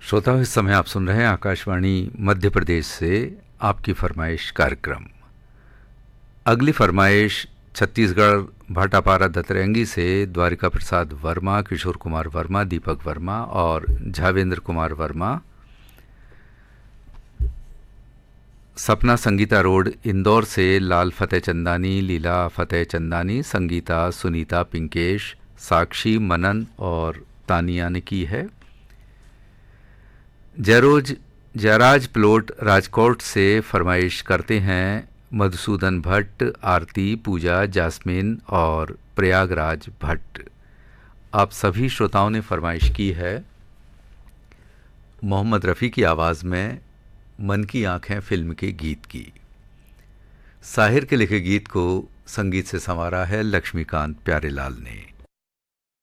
श्रोताओं, इस समय आप सुन रहे हैं आकाशवाणी मध्य प्रदेश से आपकी फरमाइश कार्यक्रम। अगली फरमाइश छत्तीसगढ़ भाटापारा दतरंगी से द्वारिका प्रसाद वर्मा, किशोर कुमार वर्मा, दीपक वर्मा और झावेंद्र कुमार वर्मा। सपना संगीता रोड इंदौर से लाल फतेह चंदानी, लीला फतेह चंदानी, संगीता, सुनीता, पिंकेश, साक्षी, मनन और तानिया ने की है। जयराज प्लोट राजकोट से फरमाइश करते हैं मधुसूदन भट्ट, आरती, पूजा, जास्मीन और प्रयागराज भट्ट। आप सभी श्रोताओं ने फरमाइश की है मोहम्मद रफ़ी की आवाज़ में मन की आँखें फिल्म के गीत की। साहिर के लिखे गीत को संगीत से संवारा है लक्ष्मीकांत प्यारेलाल ने।